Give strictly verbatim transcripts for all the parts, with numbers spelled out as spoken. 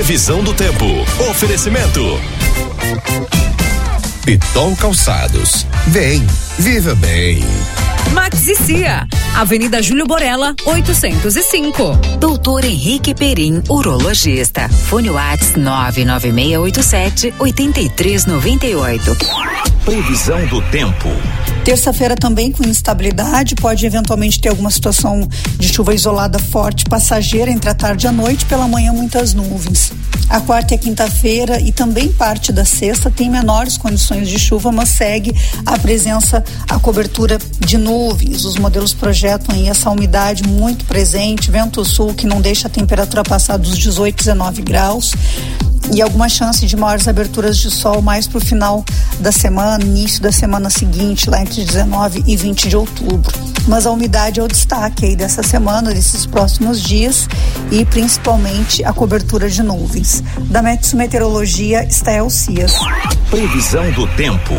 Previsão do tempo. Oferecimento Pitol Calçados. Vem, viva bem. Max e Cia, Avenida Júlio Borella, oitocentos e cinco. Doutor Henrique Perim, urologista. Fone Whats nove nove seis oito sete, oito três nove oito. Previsão do tempo. Terça-feira também com instabilidade, pode eventualmente ter alguma situação de chuva isolada forte, passageira entre a tarde e a noite, pela manhã muitas nuvens. A quarta e a quinta-feira e também parte da sexta tem menores condições de chuva, mas segue a presença, a cobertura de nuvens. Os modelos projetam aí essa umidade muito presente, vento sul que não deixa a temperatura passar dos dezoito, dezenove graus. E alguma chance de maiores aberturas de sol mais para o final da semana, início da semana seguinte, lá entre dezenove e vinte de outubro. Mas a umidade é o destaque aí dessa semana, desses próximos dias, e principalmente a cobertura de nuvens. Da Metsu Meteorologia, Estael Cias. Previsão do tempo.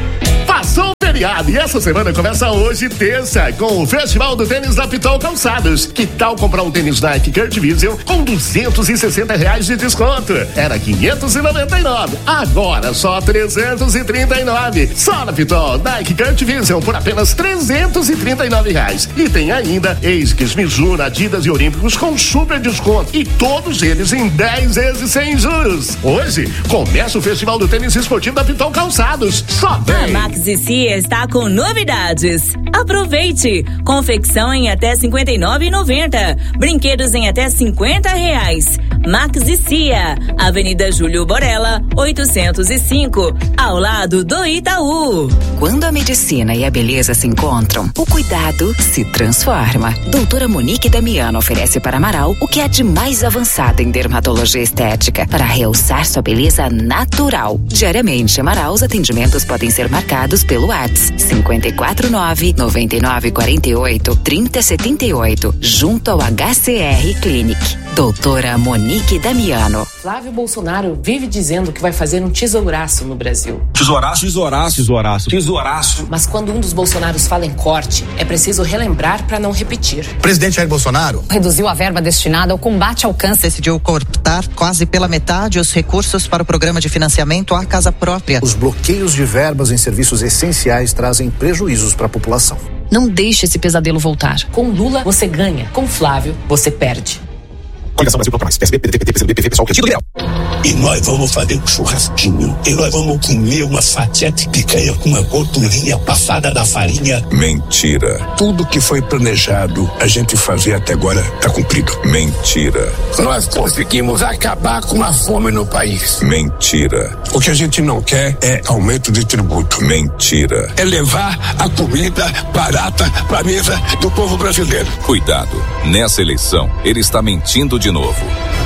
Passou o feriado e essa semana começa hoje, terça, com o Festival do Tênis da Pitol Calçados. Que tal comprar um tênis Nike Kurt Vision com duzentos e sessenta reais de desconto? Era quinhentos e noventa e nove, agora só trezentos e trinta e nove. Só na Pitol, Nike Kurt Vision por apenas trezentos e trinta e nove reais. E tem ainda ASICS, Mizuno, Adidas e Olímpicos com super desconto e todos eles em dez vezes sem juros. Hoje começa o Festival do Tênis Esportivo da Pitol Calçados. Só bem. A Max e Cia está com novidades. Aproveite! Confecção em até cinquenta e nove reais e noventa centavos. Brinquedos em até cinquenta reais. Max e Cia, Avenida Júlio Borella, oitocentos e cinco, ao lado do Itaú. Quando a medicina e a beleza se encontram, o cuidado se transforma. Doutora Monique Damiano oferece para Amaral o que há de mais avançado em dermatologia estética para realçar sua beleza natural. Diariamente, Amaral, os atendimentos podem ser marcados pelo WhatsApp cinco quatro nove, nove nove quatro oito, três zero sete oito, junto ao H C R Clinic. Doutora Monique Damiano. Flávio Bolsonaro vive dizendo que vai fazer um tesouraço no Brasil. Tesouraço? Tesouraço, tesouraço, tesouraço. Mas quando um dos Bolsonaros fala em corte, é preciso relembrar para não repetir. Presidente Jair Bolsonaro reduziu a verba destinada ao combate ao câncer. Decidiu cortar quase pela metade os recursos para o programa de financiamento à casa própria. Os bloqueios de verbas em serviços essenciais trazem prejuízos para a população. Não deixe esse pesadelo voltar. Com Lula, você ganha. Com Flávio, você perde. Coligação Brasil Proclamais, P S B, P D T, P C B, P V, Pessoal, Partido Liberal. E nós vamos fazer um churrasquinho. E nós vamos comer uma fatia de picanha com uma gordurinha passada da farinha. Mentira. Tudo que foi planejado a gente fazer até agora tá cumprido. Mentira. Nós conseguimos acabar com a fome no país. Mentira. O que a gente não quer é aumento de tributo. Mentira. É levar a comida barata pra mesa do povo brasileiro. Cuidado. Nessa eleição, ele está mentindo de novo.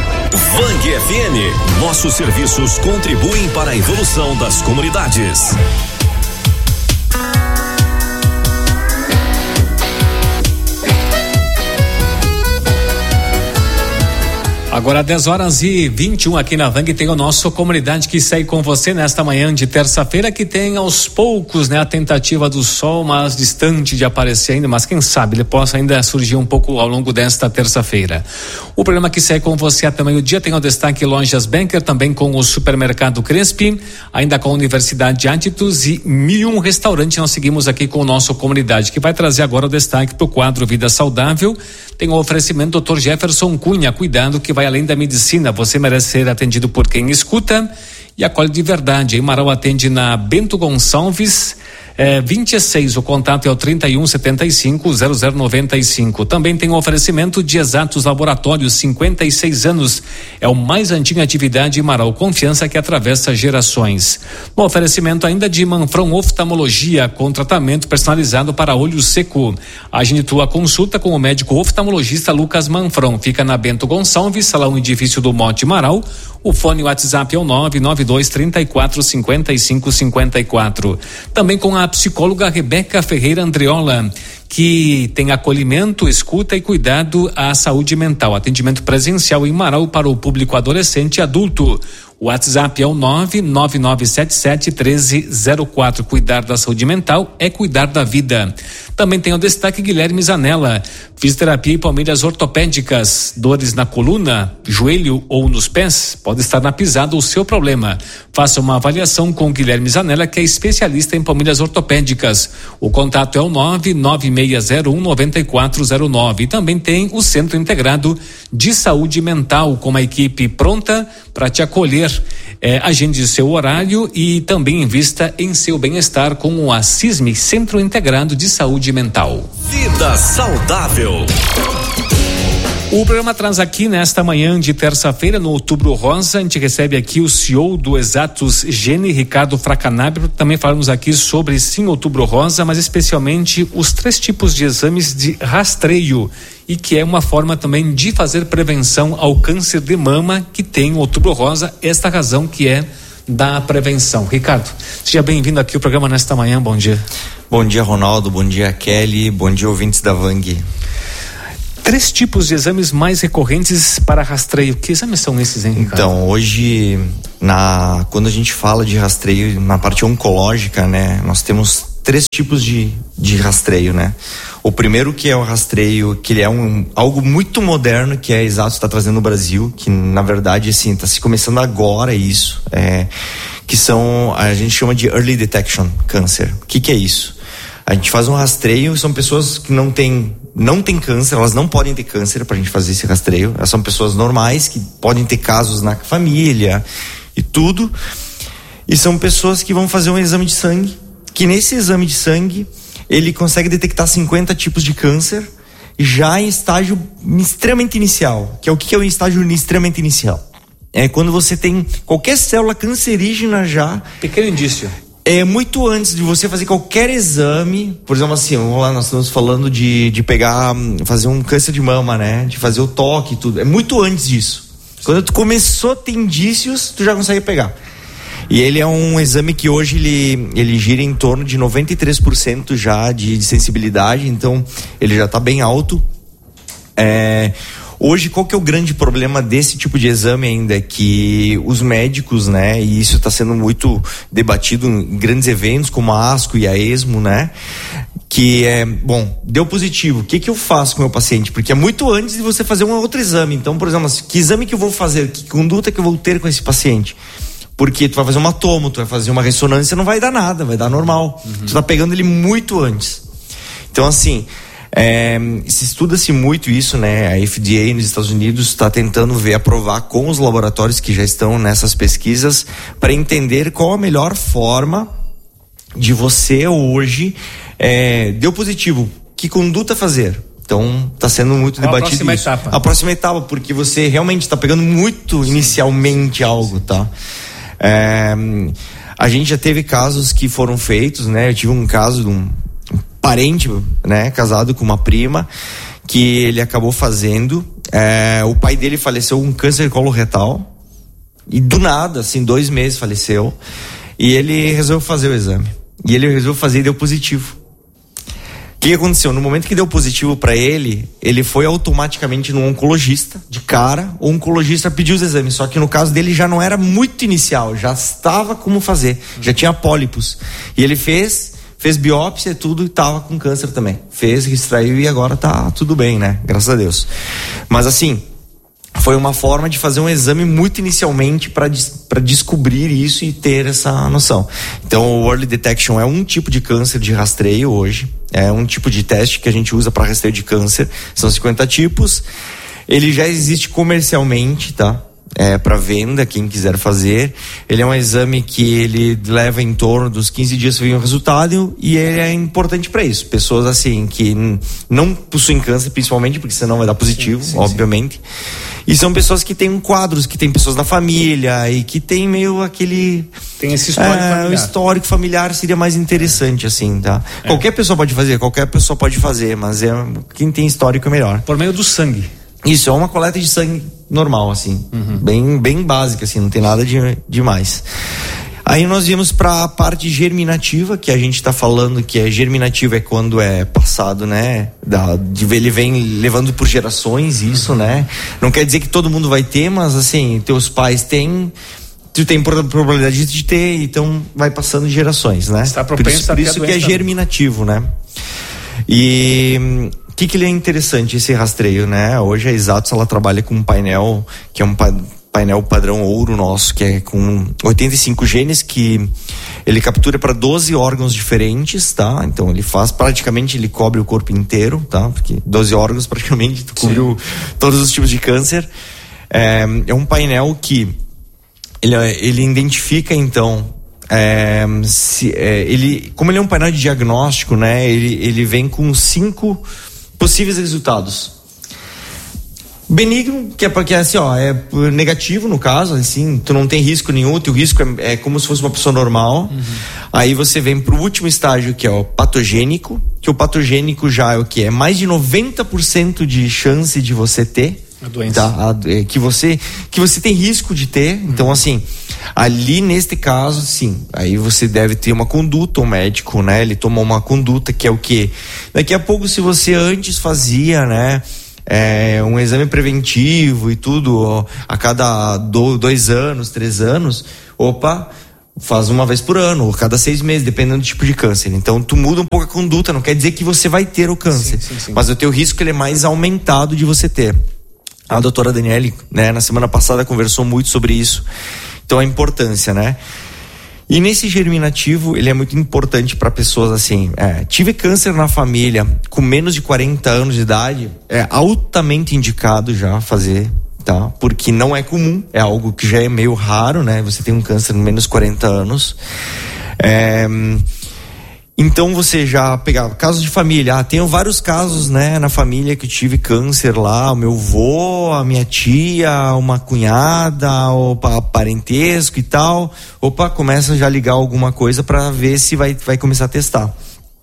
Vang F M. Nossos serviços contribuem para a evolução das comunidades. Agora dez horas e vinte e um aqui na Vang, tem o nosso Comunidade que segue com você nesta manhã de terça-feira, que tem aos poucos, né, a tentativa do sol, mas distante de aparecer ainda, mas quem sabe ele possa ainda surgir um pouco ao longo desta terça-feira. O programa que segue com você até meio dia tem o destaque Lojas Banker, também com o Supermercado Crespi, ainda com a Universidade Atitudes e mil e um restaurante. Nós seguimos aqui com o nosso Comunidade, que vai trazer agora o destaque para o quadro Vida Saudável. Tem o oferecimento doutor Jefferson Cunha, cuidado que vai além da medicina, você merece ser atendido por quem escuta e acolhe de verdade. Em Marau atende na Bento Gonçalves é, vinte e seis, o contato é o trinta e um, setenta e cinco, zero zero noventa e cinco. Também tem o oferecimento de Exatos Laboratórios, cinquenta e seis anos, é o mais antigo em atividade em Marau, confiança que atravessa gerações. No oferecimento ainda de Manfrão Oftalmologia, com tratamento personalizado para olho seco. Agende tua consulta com o médico oftalmologista Lucas Manfrão, fica na Bento Gonçalves, salão edifício do Monte Marau. O fone WhatsApp é o nove nove dois, trinta e quatro, cinquenta e cinco, cinquenta e quatro. Também com a psicóloga Rebeca Ferreira Andriola, que tem acolhimento, escuta e cuidado à saúde mental. Atendimento presencial em Marau para o público adolescente e adulto. O WhatsApp é o nove nove nove sete sete um três zero quatro. Cuidar da saúde mental é cuidar da vida. Também tem o destaque Guilherme Zanella. Fisioterapia e palmilhas ortopédicas. Dores na coluna, joelho ou nos pés? Pode estar na pisada o seu problema. Faça uma avaliação com o Guilherme Zanella, que é especialista em palmilhas ortopédicas. O contato é o nove nove seis zero um nove quatro zero nove. E também tem o Centro Integrado de Saúde Mental, com uma equipe pronta para te acolher. É, agende seu horário e também invista em seu bem-estar com o ACISME, Centro Integrado de Saúde Mental. Vida saudável. O programa traz aqui nesta manhã de terça-feira, no Outubro Rosa, a gente recebe aqui o C E O do Exatos Gene, Ricardo Fracanabi. Também falamos aqui sobre, sim, Outubro Rosa, mas especialmente os três tipos de exames de rastreio, e que é uma forma também de fazer prevenção ao câncer de mama, que tem o Outubro Rosa, esta razão que é da prevenção. Ricardo, seja bem-vindo aqui ao programa nesta manhã, bom dia. Bom dia, Ronaldo, bom dia, Kelly, bom dia, ouvintes da Vang. Três tipos de exames mais recorrentes para rastreio. Que exames são esses, hein, Ricardo? Então, hoje, na, quando a gente fala de rastreio na parte oncológica, né, nós temos três tipos de, de rastreio, né? O primeiro, que é o rastreio, que ele é um, algo muito moderno, que a Exatos está trazendo no Brasil, que na verdade, assim, está se começando agora isso, é, que são, a gente chama de Early Detection Cancer. O que que é isso? A gente faz um rastreio, são pessoas que não têm não tem câncer, elas não podem ter câncer pra gente fazer esse rastreio, elas são pessoas normais que podem ter casos na família e tudo, e são pessoas que vão fazer um exame de sangue, que nesse exame de sangue ele consegue detectar cinquenta tipos de câncer já em estágio extremamente inicial. Que é o que é o estágio extremamente inicial? É quando você tem qualquer célula cancerígena já. Pequeno indício. É muito antes de você fazer qualquer exame. Por exemplo, assim, vamos lá, nós estamos falando de, de pegar, fazer um câncer de mama, né? De fazer o toque e tudo. É muito antes disso. Quando tu começou a ter indícios, tu já consegue pegar. E ele é um exame que hoje ele, ele gira em torno de noventa e três por cento já de, de sensibilidade, então ele já está bem alto. É, hoje, qual que é o grande problema desse tipo de exame ainda? É que os médicos, né, e isso está sendo muito debatido em grandes eventos como a ASCO e a ESMO, né, que é, bom, deu positivo, o que que eu faço com o meu paciente? Porque é muito antes de você fazer um outro exame. Então, por exemplo, que exame que eu vou fazer? Que conduta que eu vou ter com esse paciente? Porque tu vai fazer uma tomo, tu vai fazer uma ressonância, não vai dar nada, vai dar normal. Uhum. Tu tá pegando ele muito antes. Então, assim, é, se estuda-se muito isso, né? A F D A nos Estados Unidos está tentando ver, aprovar com os laboratórios que já estão nessas pesquisas, para entender qual a melhor forma de você hoje, é, deu positivo, que conduta fazer? Então, está sendo muito Qual debatido a próxima isso. etapa? A próxima etapa, porque você realmente está pegando muito sim, inicialmente sim, algo, tá? É, a gente já teve casos que foram feitos, né? Eu tive um caso de um, um parente, né? Casado com uma prima, que ele acabou fazendo. É, o pai dele faleceu com câncer coloretal e do nada, assim, dois meses faleceu. E ele resolveu fazer o exame. E ele resolveu fazer e deu positivo. O que aconteceu? No momento que deu positivo para ele, ele foi automaticamente no oncologista, de cara. O oncologista pediu os exames, só que no caso dele já não era muito inicial, já estava como fazer, já tinha pólipos. E ele fez, fez biópsia e tudo, e estava com câncer também. Fez, extraiu e agora tá tudo bem, né? Graças a Deus. Mas assim, foi uma forma de fazer um exame muito inicialmente para para descobrir isso e ter essa noção. Então, o Early Detection é um tipo de câncer de rastreio hoje, é um tipo de teste que a gente usa para rastreio de câncer, são cinquenta tipos. Ele já existe comercialmente, tá? É, para venda, quem quiser fazer. Ele é um exame que ele leva em torno dos quinze dias para vir o resultado, e ele é importante para isso. Pessoas assim que n- não possuem câncer, principalmente, porque senão vai dar positivo, sim, sim, obviamente. Sim. E são pessoas que têm quadros, que têm pessoas na família e que tem meio aquele... Tem esse histórico é, familiar. O histórico familiar seria mais interessante, assim, tá? É. Qualquer pessoa pode fazer, qualquer pessoa pode fazer, mas é quem tem histórico é melhor. Por meio do sangue. Isso, é uma coleta de sangue normal, assim, uhum. bem, bem básica, assim, não tem nada de demais. Aí nós vimos para a parte germinativa, que a gente está falando que é germinativa é quando é passado, né? Da, de, ele vem levando por gerações isso, né? Não quer dizer que todo mundo vai ter, mas assim, teus pais têm, tu tem probabilidade de ter, então vai passando de gerações, né? Está por propenso isso, por isso que é germinativo, né? E o que que ele é interessante, esse rastreio, né? Hoje a Exatos, ela trabalha com um painel, que é um pa- painel padrão ouro nosso, que é com oitenta e cinco genes, que ele captura para doze órgãos diferentes, tá? Então ele faz, praticamente ele cobre o corpo inteiro, tá? Porque doze órgãos praticamente tu cobriu todos os tipos de câncer. É, é um painel que ele, ele identifica, então, é, se, é, ele, como ele é um painel de diagnóstico, né? Ele, ele vem com cinco possíveis resultados. Benigno, que é porque assim, ó, é negativo no caso, assim, tu não tem risco nenhum, teu risco é, é como se fosse uma pessoa normal. Uhum. Aí você vem pro último estágio, que é o patogênico, que o patogênico já é o que? É mais de noventa por cento de chance de você ter a doença. Tá? A, é, que, você, que você tem risco de ter. Uhum. Então, assim, ali neste caso, sim, aí você deve ter uma conduta, o médico, né? Ele tomou uma conduta que é o quê? Daqui a pouco, se você antes fazia, né? É, um exame preventivo e tudo, ó, a cada do, dois anos, três anos, opa, faz uma vez por ano, ou cada seis meses, dependendo do tipo de câncer. Então tu muda um pouco a conduta, não quer dizer que você vai ter o câncer, sim, sim, sim. Mas o teu risco ele é mais aumentado de você ter. A doutora Daniele, né, na semana passada conversou muito sobre isso, então a importância, né? E nesse germinativo, ele é muito importante para pessoas assim, é, tive câncer na família com menos de quarenta anos de idade, é altamente indicado já fazer, tá? Porque não é comum, é algo que já é meio raro, né? Você tem um câncer com menos de quarenta anos. É, então você já pegava casos de família, ah, tenho vários casos, né, na família que tive câncer lá, o meu avô, a minha tia, uma cunhada, opa, parentesco e tal, opa, começa já a ligar alguma coisa para ver se vai, vai começar a testar.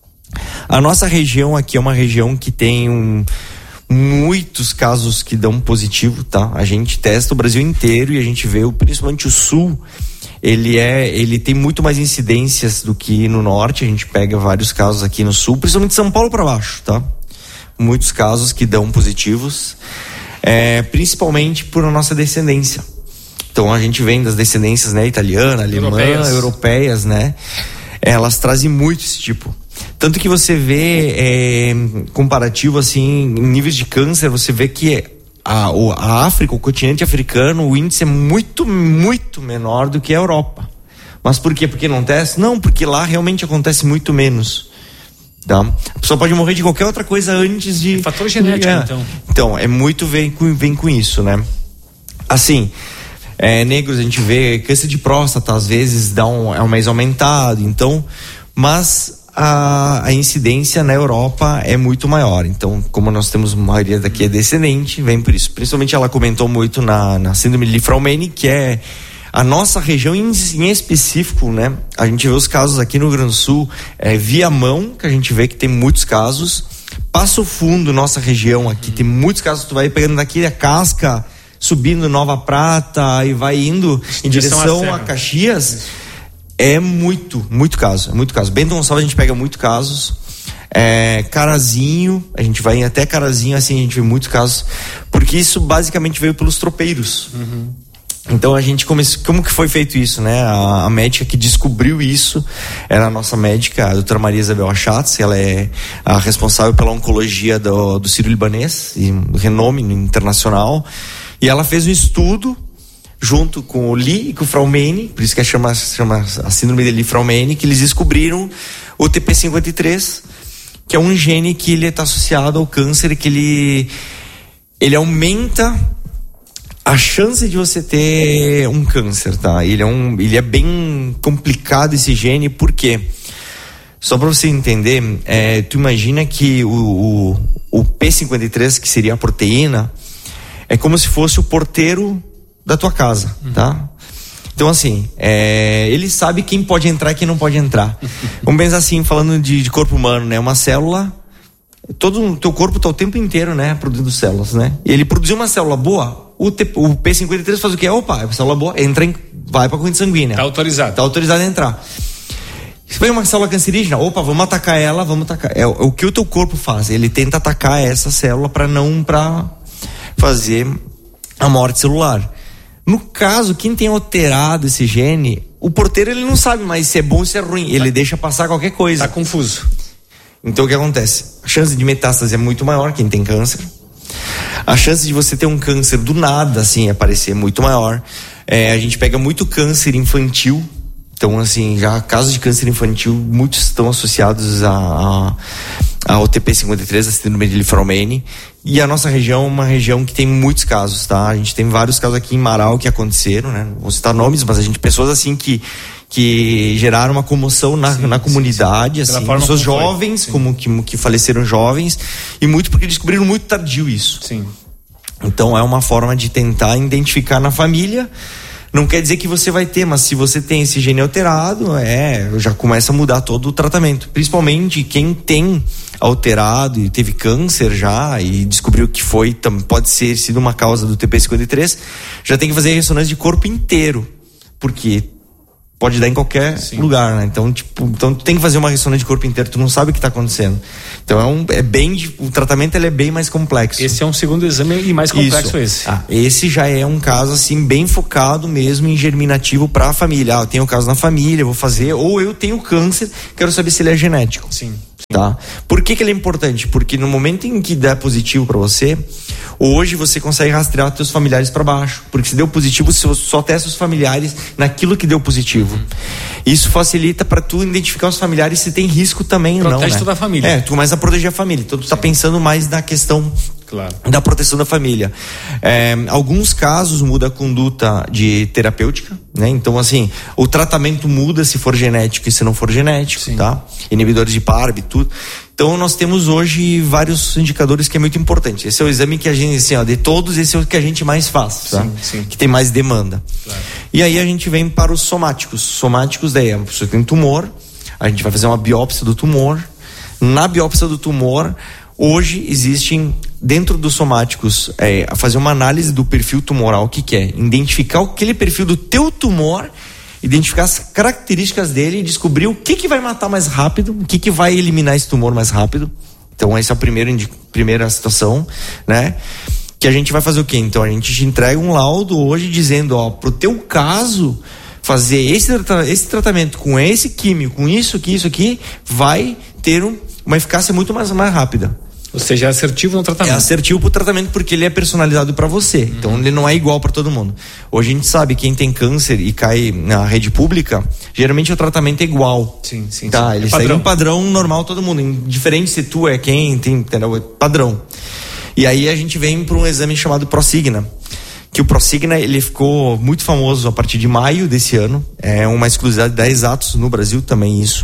A nossa região aqui é uma região que tem um, muitos casos que dão positivo, tá? A gente testa o Brasil inteiro e a gente vê, principalmente o sul, ele é, ele tem muito mais incidências do que no norte. A gente pega vários casos aqui no sul, principalmente São Paulo para baixo, tá? Muitos casos que dão positivos, é, principalmente por a nossa descendência. Então a gente vem das descendências, né, italiana, alemã, europeias, europeias né? Elas trazem muito esse tipo. Tanto que você vê é, comparativo assim, em níveis de câncer, você vê que A, a África, o continente africano, o índice é muito, muito menor do que a Europa. Mas por quê? Porque não testa? Não, porque lá realmente acontece muito menos. Tá? A pessoa pode morrer de qualquer outra coisa antes de... É fator genético, é. então. Então, é muito vem com, vem com isso, né? Assim, é, negros a gente vê câncer de próstata, às vezes dá um, é um mais aumentado, então... Mas... A, a incidência na Europa é muito maior. Então, como nós temos, a maioria daqui é descendente, vem por isso. Principalmente ela comentou muito na, na síndrome de Li-Fraumeni, que é a nossa região em, em específico, né? A gente vê os casos aqui no Rio Grande do Sul, é, Viamão, que a gente vê que tem muitos casos. Passo Fundo, nossa região aqui, tem muitos casos. Tu vai pegando daqui a Casca, subindo Nova Prata e vai indo em direção a Caxias. É muito, muito caso, é muito caso. Bento Gonçalves a gente pega muito casos. É, Carazinho, a gente vai até Carazinho, assim, a gente vê muitos casos. Porque isso basicamente veio pelos tropeiros. Uhum. Então a gente começou, como que foi feito isso, né? A, a médica que descobriu isso era a nossa médica, a doutora Maria Isabel Achatz. Ela é a responsável pela oncologia do, do Sírio-Libanês, e renome internacional. E ela fez um estudo junto com o Li e com o Fraumeni, por isso que chama, chama a síndrome de Li-Fraumeni, que eles descobriram o T P cinquenta e três, que é um gene que ele está associado ao câncer, que ele, ele aumenta a chance de você ter um câncer, tá? Ele é, um, ele é bem complicado esse gene, por quê? Só para você entender, é, tu imagina que o, o, o P cinquenta e três, que seria a proteína, é como se fosse o porteiro da tua casa, uhum. Tá? Então assim, é, ele sabe quem pode entrar e quem não pode entrar. Vamos pensar assim, falando de, de corpo humano, né? Uma célula, todo o teu corpo está o tempo inteiro, né, produzindo células, né? E ele produziu uma célula boa, o, T, o P cinquenta e três faz o quê? Opa, é uma célula boa, entra em, vai para a corrente sanguínea. Tá autorizado. Tá autorizado a entrar. Se vem uma célula cancerígena, opa, vamos atacar ela, vamos atacar. É, é o que o teu corpo faz, ele tenta atacar essa célula para não, para fazer a morte celular. No caso, quem tem alterado esse gene, o porteiro ele não sabe mais se é bom ou se é ruim, ele deixa passar qualquer coisa. Tá confuso. Então o que acontece? A chance de metástase é muito maior quem tem câncer. A chance de você ter um câncer do nada, assim, aparecer é muito maior. É, a gente pega muito câncer infantil. Então, assim, já casos de câncer infantil, muitos estão associados a, a, a O T P cinquenta e três, a síndrome de Li-Fraumeni. E a nossa região é uma região que tem muitos casos, tá? A gente tem vários casos aqui em Marau que aconteceram, né? Não vou citar nomes, mas a gente, pessoas assim que, que geraram uma comoção na, sim, na comunidade, sim, sim. assim, pessoas jovens, como que, que faleceram jovens, e muito porque descobriram muito tardio isso. Sim. Então é uma forma de tentar identificar na família. Não quer dizer que você vai ter, mas se você tem esse gene alterado, é, já começa a mudar todo o tratamento. Principalmente quem tem alterado e teve câncer já e descobriu que foi, pode ser sido uma causa do T P cinquenta e três, já tem que fazer ressonância de corpo inteiro, porque pode dar em qualquer Sim. lugar, né? Então, tipo, então tu tem que fazer uma ressonância de corpo inteiro, tu não sabe o que está acontecendo. Então é, um, é bem, o tratamento ele é bem mais complexo. Esse é um segundo exame e mais complexo. Isso. esse. Ah, esse já é um caso assim bem focado mesmo em germinativo para a família. Ah, eu tenho um caso na família, vou fazer, ou eu tenho câncer, quero saber se ele é genético. Sim. Tá? Por que que ele é importante? Porque no momento em que der positivo para você, hoje você consegue rastrear os teus familiares para baixo, porque se deu positivo, você só testa os familiares naquilo que deu positivo. Uhum. Isso facilita para tu identificar os familiares se tem risco também ou não. Protege né? toda a família. É, tu começa a proteger a família. Então tu tá pensando mais na questão claro. da proteção da família. É, alguns casos muda a conduta de terapêutica, né? Então assim, o tratamento muda se for genético e se não for genético, Sim. tá? Inibidores de P A R B, tudo. Então nós temos hoje vários indicadores que é muito importante. Esse é o exame que a gente, assim, ó, de todos, esse é o que a gente mais faz, tá? Sim, sim. Que tem mais demanda. Claro. E aí a gente vem para os somáticos. Somáticos daí, a pessoa tem tumor, a gente vai fazer uma biópsia do tumor. Na biópsia do tumor, hoje existem, dentro dos somáticos, é, fazer uma análise do perfil tumoral, o que que é? Identificar aquele perfil do teu tumor, identificar as características dele e descobrir o que que vai matar mais rápido, o que que vai eliminar esse tumor mais rápido. Então essa é a primeira, primeira situação, né? Que a gente vai fazer o quê? Então a gente te entrega um laudo hoje dizendo, ó, pro teu caso, fazer esse, esse tratamento com esse químico, com isso aqui, isso aqui, vai ter um, uma eficácia muito mais, mais rápida. Ou seja, é assertivo no tratamento. É assertivo pro tratamento porque ele é personalizado para você. Uhum. Então ele não é igual para todo mundo. Hoje a gente sabe que quem tem câncer e cai na rede pública, geralmente o tratamento é igual. Sim, sim. Tá, sim. ele é segue um padrão normal todo mundo, indiferente se tu é quem, tem, entendeu? É padrão. E aí a gente vem para um exame chamado Prosigna, que o Prosigna ele ficou muito famoso a partir de maio desse ano. É uma exclusividade da Exatos no Brasil também isso.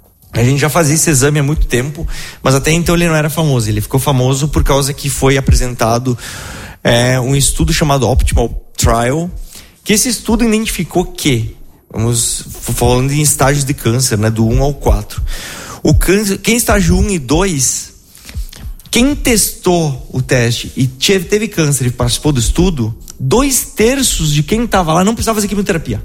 A gente já fazia esse exame há muito tempo, mas até então ele não era famoso. Ele ficou famoso por causa que foi apresentado é, um estudo chamado Optimal Trial, que esse estudo identificou que, vamos falando em estágios de câncer, né, do um ao quatro. O câncer, quem estágio um e dois, quem testou o teste e teve câncer e participou do estudo, dois terços de quem estava lá não precisava fazer quimioterapia.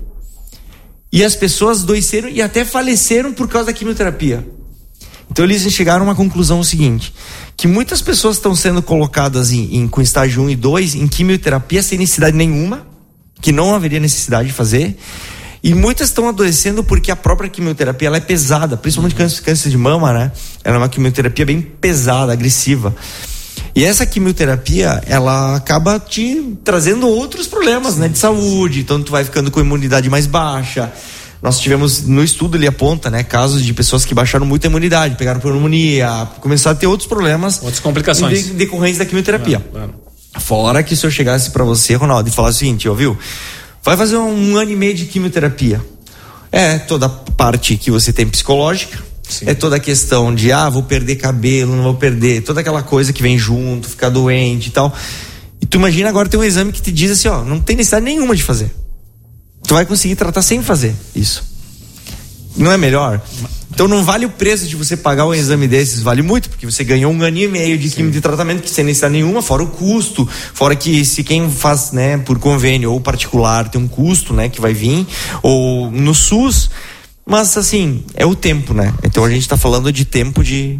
E as pessoas adoeceram e até faleceram por causa da quimioterapia. Então eles chegaram a uma conclusão seguinte, que muitas pessoas estão sendo colocadas em, em, com estágio um e dois em quimioterapia sem necessidade nenhuma, que não haveria necessidade de fazer, e muitas estão adoecendo porque a própria quimioterapia ela é pesada, principalmente câncer, câncer de mama, né? Ela é uma quimioterapia bem pesada, agressiva. E essa quimioterapia, ela acaba te trazendo outros problemas, né, de saúde. Então tu vai ficando com a imunidade mais baixa. Nós tivemos, no estudo ele aponta, né, casos de pessoas que baixaram muito a imunidade, pegaram pneumonia, começaram a ter outros problemas. Outras complicações. Em decorrência da quimioterapia. Claro, claro. Fora que se eu chegasse pra você, Ronaldo, e falar o seguinte, ó, viu? Vai fazer um, um ano e meio de quimioterapia. É toda a parte que você tem psicológica. Sim. É toda a questão de, ah, vou perder cabelo, não vou perder, toda aquela coisa que vem junto, ficar doente e tal. E tu imagina agora ter um exame que te diz assim, ó, não tem necessidade nenhuma de fazer. Tu vai conseguir tratar sem fazer isso. Não é melhor? Então não vale o preço de você pagar um exame desses, vale muito, porque você ganhou um ano e meio de quimio de tratamento que sem necessidade nenhuma, fora o custo, fora que se quem faz, né, por convênio ou particular tem um custo, né, que vai vir, ou no SUS. Mas assim, é o tempo, né? Então a gente tá falando de tempo de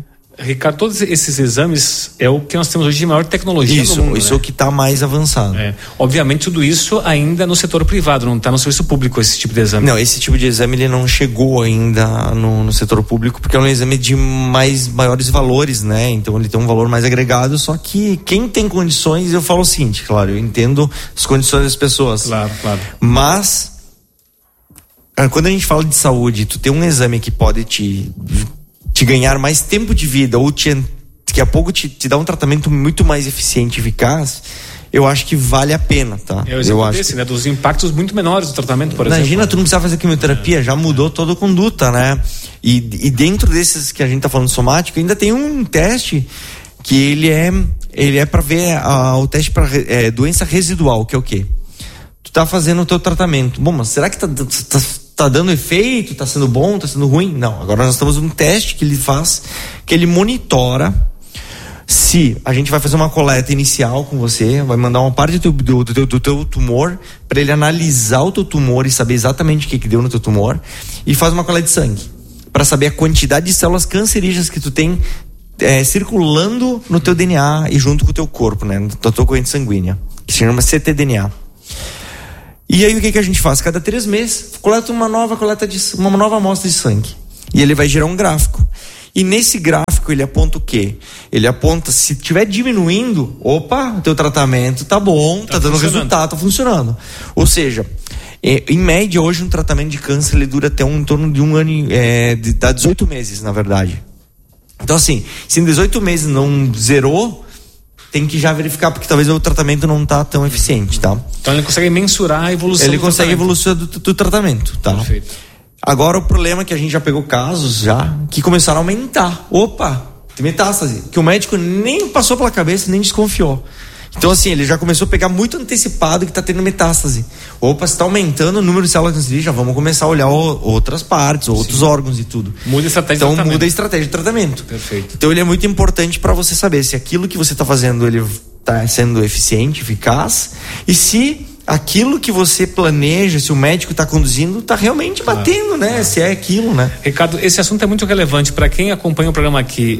Ricardo, todos esses exames é o que nós temos hoje de maior tecnologia isso, no mundo. Isso, né? é o que está mais avançado. É. Obviamente tudo isso ainda no setor privado, não está no serviço público esse tipo de exame. Não, esse tipo de exame ele não chegou ainda no, no setor público, porque é um exame de mais maiores valores, né? Então ele tem um valor mais agregado, só que quem tem condições, eu falo o seguinte, claro, eu entendo as condições das pessoas. Claro, claro. Mas quando a gente fala de saúde, tu tem um exame que pode te, te ganhar mais tempo de vida ou te, daqui a pouco te, te dar um tratamento muito mais eficiente e eficaz, eu acho que vale a pena, tá? É o exemplo desse, que... né? Dos impactos muito menores do tratamento, por Imagina, exemplo. Imagina, tu não precisava fazer quimioterapia, é. já mudou toda a conduta, né? E, e dentro desses que a gente tá falando somático, ainda tem um teste que ele é, ele é para ver a, o teste para é, doença residual, que é o quê? Tu tá fazendo o teu tratamento. Bom, mas será que tá, tá, tá dando efeito? Tá sendo bom? Tá sendo ruim? Não. Agora nós estamos num teste que ele faz, que ele monitora se a gente vai fazer uma coleta inicial com você, vai mandar uma parte do teu, do, do, do teu tumor para ele analisar o teu tumor e saber exatamente o que que deu no teu tumor, e faz uma coleta de sangue para saber a quantidade de células cancerígenas que tu tem é, circulando no teu D N A e junto com o teu corpo, né, na tua corrente sanguínea, que se chama ctDNA. E aí o que que a gente faz? Cada três meses coleta uma nova coleta de uma nova amostra de sangue e ele vai gerar um gráfico. E nesse gráfico ele aponta o quê? Ele aponta, se estiver diminuindo, opa, o teu tratamento tá bom, tá, tá dando resultado, tá funcionando. Ou seja, é, em média hoje um tratamento de câncer ele dura até um, em torno de um ano, é, de, dá dezoito meses, na verdade. Então assim, se em dezoito meses não zerou, tem que já verificar, porque talvez o tratamento não tá tão eficiente, tá? Então ele consegue mensurar a evolução ele do consegue tratamento. evolução do, do tratamento, tá? Perfeito. Agora o problema é que a gente já pegou casos já que começaram a aumentar. Opa, tem metástase, que o médico nem passou pela cabeça, nem desconfiou. Então assim, ele já começou a pegar muito antecipado que está tendo metástase. Opa, se está aumentando o número de células cancerígenas, já vamos começar a olhar o, outras partes, outros Sim. órgãos e tudo. Muda a estratégia então, de tratamento. muda a estratégia de tratamento. Perfeito. Então ele é muito importante para você saber se aquilo que você está fazendo ele está sendo eficiente, eficaz, e se aquilo que você planeja, se o médico está conduzindo, está realmente batendo, ah, né? Ah. Se é aquilo, né? Ricardo, esse assunto é muito relevante para quem acompanha o programa aqui,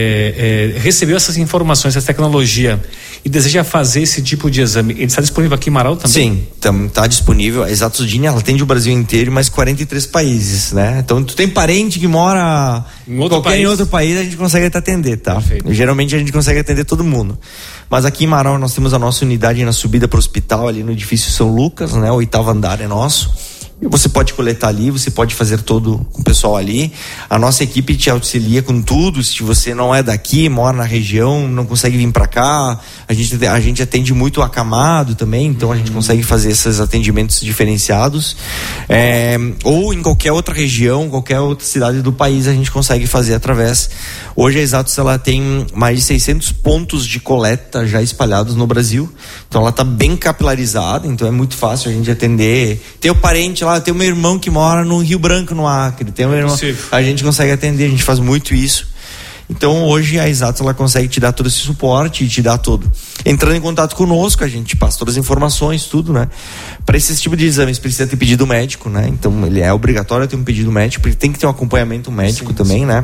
é, é, recebeu essas informações, essa tecnologia e deseja fazer esse tipo de exame. Ele está disponível aqui em Marau também? Sim, está disponível. A Exatosdine, ela atende o Brasil inteiro e mais quarenta e três países, né? Então, tu tem parente que mora em outro qualquer país. Em outro país, a gente consegue te atender, tá? Perfeito. Geralmente a gente consegue atender todo mundo. Mas aqui em Marau nós temos a nossa unidade na subida para o hospital, ali no edifício São Lucas, né? O oitavo andar é nosso. Você pode coletar ali, você pode fazer todo com o pessoal ali. A nossa equipe te auxilia com tudo. Se você não é daqui, mora na região, não consegue vir para cá, a gente, a gente atende muito acamado também, então a gente consegue fazer esses atendimentos diferenciados. É, ou em qualquer outra região, qualquer outra cidade do país, a gente consegue fazer através. Hoje a Exatos ela tem mais de seiscentos pontos de coleta já espalhados no Brasil. Então ela está bem capilarizada, então é muito fácil a gente atender. Tem o parente lá, tem o meu irmão que mora no Rio Branco, no Acre, tem o meu irmão, a gente consegue atender, a gente faz muito isso. Então hoje a Exatos ela consegue te dar todo esse suporte e te dar tudo. Entrando em contato conosco, a gente passa todas as informações, tudo, né? Para esse tipo de exames precisa ter pedido médico, né? Então ele é obrigatório ter um pedido médico, porque tem que ter um acompanhamento médico sim, também, sim. né?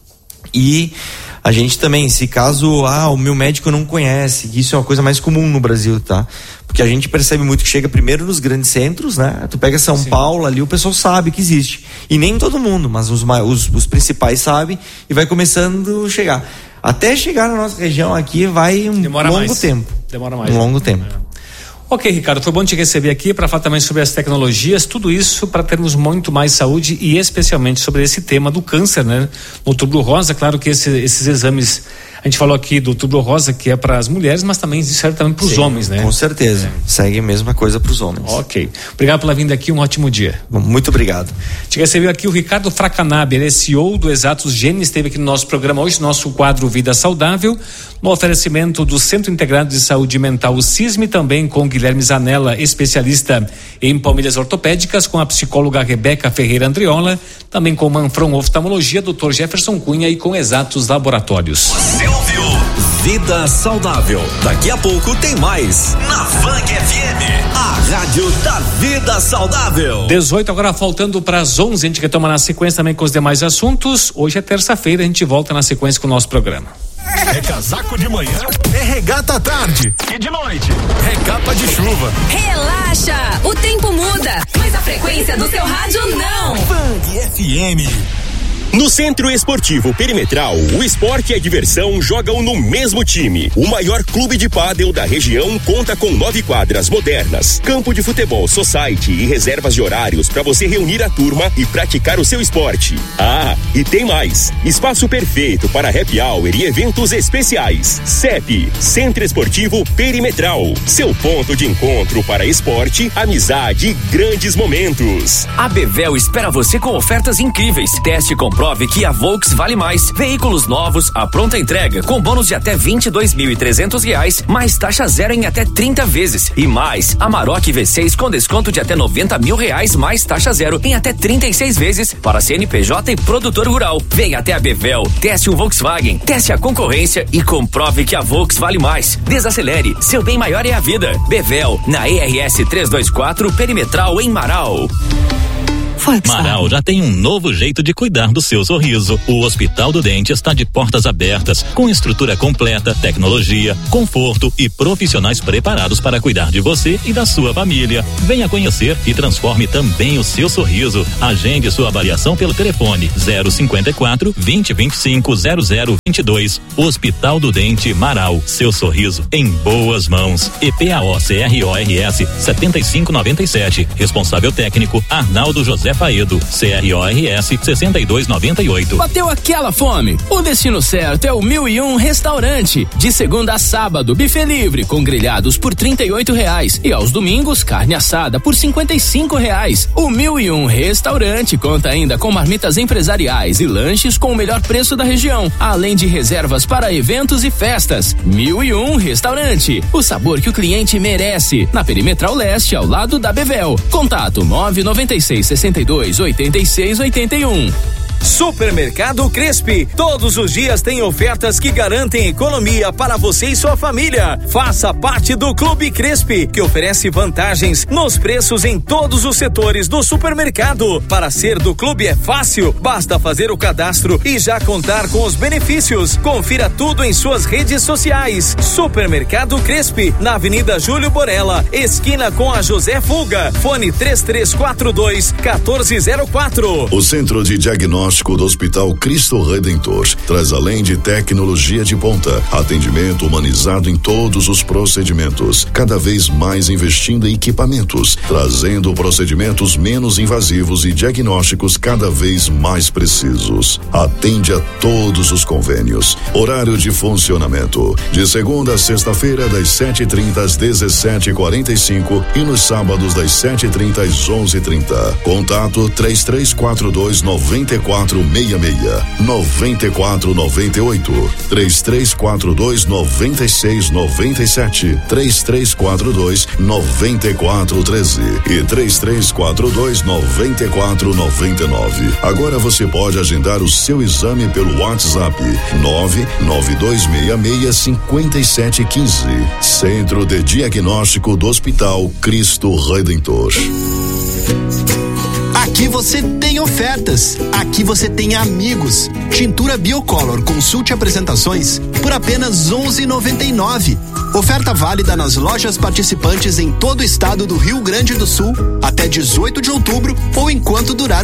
E a gente também, se caso, ah, o meu médico não conhece, isso é uma coisa mais comum no Brasil, tá? Porque a gente percebe muito que chega primeiro nos grandes centros, né? Tu pega São Sim. Paulo ali, o pessoal sabe que existe. E nem todo mundo, mas os, os, os principais sabem e vai começando a chegar. Até chegar na nossa região aqui vai um Demora longo mais. tempo. Demora mais. Um longo tempo. É. Ok, Ricardo, foi bom te receber aqui para falar também sobre as tecnologias, tudo isso para termos muito mais saúde e especialmente sobre esse tema do câncer, né? No Outubro Rosa, claro que esse, esses exames, a gente falou aqui do Outubro Rosa que é para as mulheres, mas também serve também para os homens, né? Com certeza, é. Segue a mesma coisa para os homens. Ok, obrigado pela vinda aqui, um ótimo dia. Muito obrigado. Te recebeu aqui o Ricardo Fracanabi, ele é C E O do Exatos Gene, esteve aqui no nosso programa hoje, nosso quadro Vida Saudável, no oferecimento do Centro Integrado de Saúde Mental, o CISM, também com Guilherme Zanella, especialista em palmilhas ortopédicas, com a psicóloga Rebeca Ferreira Andriola, também com Manfron Oftalmologia, doutor Jefferson Cunha e com Exatos Laboratórios. Você ouviu Vida Saudável. Daqui a pouco tem mais na Funk F M. A rádio da vida saudável. dezoito agora faltando para as onze, a gente quer tomar na sequência também com os demais assuntos. Hoje é terça-feira, a gente volta na sequência com o nosso programa. É casaco de manhã, é regata à tarde e de noite, é capa de chuva. Relaxa, o tempo muda, mas a frequência do seu rádio não. Band F M. No Centro Esportivo Perimetral, o esporte e a diversão jogam no mesmo time. O maior clube de pádel da região conta com nove quadras modernas, campo de futebol society e reservas de horários para você reunir a turma e praticar o seu esporte. Ah, e tem mais! Espaço perfeito para happy hour e eventos especiais. C E P, Centro Esportivo Perimetral. Seu ponto de encontro para esporte, amizade e grandes momentos. A Bevel espera você com ofertas incríveis. Teste com Prove que a Volks vale mais. Veículos novos, a pronta entrega, com bônus de até vinte e dois mil e trezentos reais, mais taxa zero em até trinta vezes. E mais, Amarok V seis com desconto de até noventa mil reais, mais taxa zero em até trinta e seis vezes para C N P J e produtor rural. Venha até a Bevel, teste um Volkswagen, teste a concorrência e comprove que a Volks vale mais. Desacelere, seu bem maior é a vida. Bevel, na E R S trezentos e vinte e quatro, Perimetral em Marau. Marau já tem um novo jeito de cuidar do seu sorriso. O Hospital do Dente está de portas abertas, com estrutura completa, tecnologia, conforto e profissionais preparados para cuidar de você e da sua família. Venha conhecer e transforme também o seu sorriso. Agende sua avaliação pelo telefone zero cinquenta e quatro, vinte, vinte e cinco, zero zero vinte e dois. Hospital do Dente Marau. Seu sorriso em boas mãos. E P A O C R O R S setenta e cinco noventa e sete. Responsável técnico Arnaldo José Faedo, C R O R S sessenta e dois noventa e oito. Bateu aquela fome? O destino certo é o Mil e Um Restaurante. De segunda a sábado, buffet livre com grelhados por trinta e oito reais e aos domingos carne assada por cinquenta e cinco reais. O Mil e Um Restaurante conta ainda com marmitas empresariais e lanches com o melhor preço da região, além de reservas para eventos e festas. Mil e Um Restaurante, o sabor que o cliente merece. Na Perimetral Leste, ao lado da Bevel. Contato nove nove seis, sessenta e dois, oitenta e seis, oitenta e um. Supermercado Crespi. Todos os dias tem ofertas que garantem economia para você e sua família. Faça parte do Clube Crespi, que oferece vantagens nos preços em todos os setores do supermercado. Para ser do clube é fácil, basta fazer o cadastro e já contar com os benefícios. Confira tudo em suas redes sociais. Supermercado Crespi, na Avenida Júlio Borella, esquina com a José Fuga. Fone três três quatro dois, um quatro zero quatro. O Centro de Diagnóstico do Hospital Cristo Redentor traz, além de tecnologia de ponta, atendimento humanizado em todos os procedimentos, cada vez mais investindo em equipamentos, trazendo procedimentos menos invasivos e diagnósticos cada vez mais precisos. Atende a todos os convênios. Horário de funcionamento: de segunda a sexta-feira, das sete e trinta às dezessete e quarenta e cinco e nos sábados das sete e trinta às onze e trinta. Contato três três quatro dois, nove quatro seis seis, nove quatro nove oito, três três quatro dois, nove seis nove sete, três três quatro dois, nove quatro um três e três três quatro dois, nove quatro nove nove. Agora você pode agendar o seu exame pelo WhatsApp nove nove dois seis seis, cinco sete um cinco. Centro de Diagnóstico do Hospital Cristo Redentor. Aqui você tem ofertas, aqui você tem amigos. Tintura Biocolor, consulte apresentações por apenas onze reais e noventa e nove centavos. Oferta válida nas lojas participantes em todo o estado do Rio Grande do Sul até dezoito de outubro ou enquanto durar